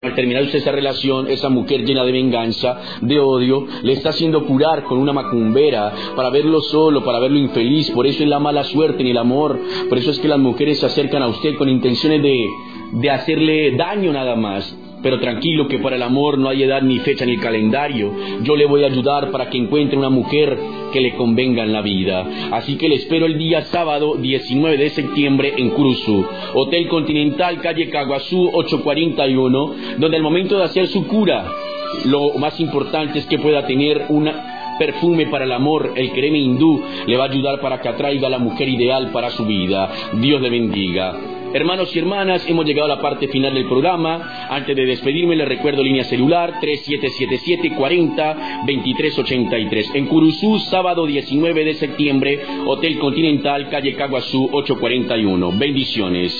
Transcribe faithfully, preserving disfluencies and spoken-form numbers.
Al terminar usted esa relación, esa mujer llena de venganza, de odio, le está haciendo curar con una macumbera para verlo solo, para verlo infeliz. Por eso es la mala suerte en el amor. Por eso es que las mujeres se acercan a usted con intenciones de, de hacerle daño nada más. Pero tranquilo, que para el amor no hay edad ni fecha ni calendario. Yo le voy a ayudar para que encuentre una mujer que le convenga en la vida. Así que le espero el día sábado diecinueve de septiembre en Curuzú, Hotel Continental, calle Caguazú ochocientos cuarenta y uno, donde al momento de hacer su cura, lo más importante es que pueda tener una perfume para el amor. El creme hindú le va a ayudar para que atraiga a la mujer ideal para su vida. Dios le bendiga. Hermanos y hermanas, hemos llegado a la parte final del programa. Antes de despedirme, les recuerdo línea celular tres siete siete siete, cuarenta, veintitrés ochenta y tres. En Curuzú, sábado diecinueve de septiembre, Hotel Continental, calle Caguazú ochocientos cuarenta y uno. Bendiciones.